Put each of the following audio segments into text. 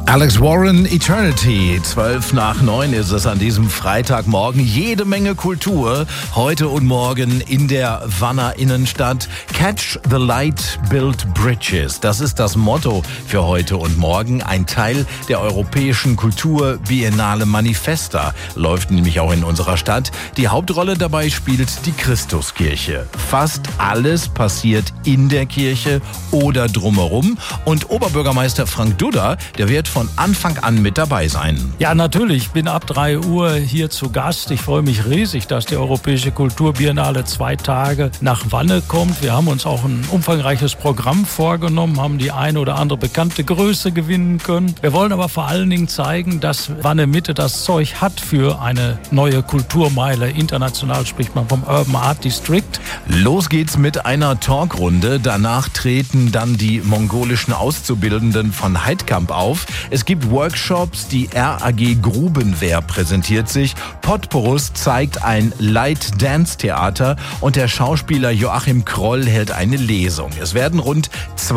Alex Warren, Eternity. 8:12 ist es an diesem Freitagmorgen. Jede Menge Kultur heute und morgen in der Wanner Innenstadt. Catch the Light, Build Bridges. Das ist das Motto für heute und morgen. Ein Teil der europäischen Kulturbiennale Manifesta läuft nämlich auch in unserer Stadt. Die Hauptrolle dabei spielt die Christuskirche. Fast alles passiert in der Kirche oder drumherum. Und Oberbürgermeister Frank Dudda, der wird von Anfang an mit dabei sein. Ja, natürlich. Ich bin ab 3 Uhr hier zu Gast. Ich freue mich riesig, dass die Europäische Kulturbiennale 2 Tage nach Wanne kommt. Wir haben uns auch ein umfangreiches Programm vorgenommen, haben die eine oder andere bekannte Größe gewinnen können. Wir wollen aber vor allen Dingen zeigen, dass Wanne Mitte das Zeug hat für eine neue Kulturmeile. International spricht man vom Urban Art District. Los geht's mit einer Talkrunde. Danach treten dann die mongolischen Auszubildenden von Heidkamp auf. Es gibt Workshops, die RAG Grubenwehr präsentiert sich. Potporus zeigt ein Light-Dance-Theater und der Schauspieler Joachim Kroll hält eine Lesung. Es werden rund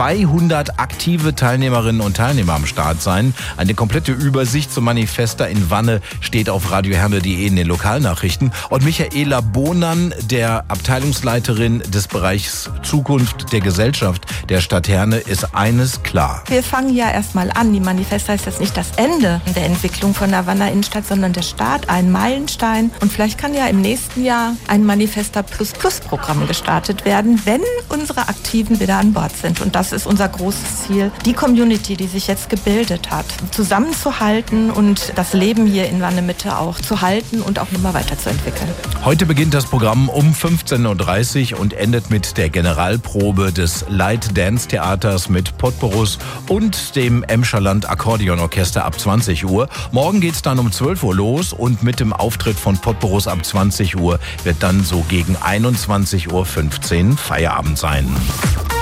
200 aktive Teilnehmerinnen und Teilnehmer am Start sein. Eine komplette Übersicht zum Manifesta in Wanne steht auf radioherne.de in den Lokalnachrichten. Und Michaela Bohnan, der Abteilungsleiterin des Bereichs Zukunft der Gesellschaft der Stadt Herne, ist eines klar. Wir fangen ja erstmal an. Die Manifesta ist jetzt nicht das Ende der Entwicklung von der Wanner Innenstadt, sondern der Start, ein Meilenstein. Und vielleicht kann ja im nächsten Jahr ein Manifesta Plus-Plus-Programm gestartet werden, wenn unsere Aktiven wieder an Bord sind. Und das ist unser großes Ziel, die Community, die sich jetzt gebildet hat, zusammenzuhalten und das Leben hier in Wanne Mitte auch zu halten und auch nochmal weiterzuentwickeln. Heute beginnt das Programm um 15:30 Uhr und endet mit der Generalprobe des Light Dance Theaters mit Potporus und dem Emscherland Akkordeonorchester ab 20 Uhr. Morgen geht's dann um 12 Uhr los und mit dem Auftritt von Potporus ab 20 Uhr wird dann so gegen 21:15 Uhr Feierabend sein.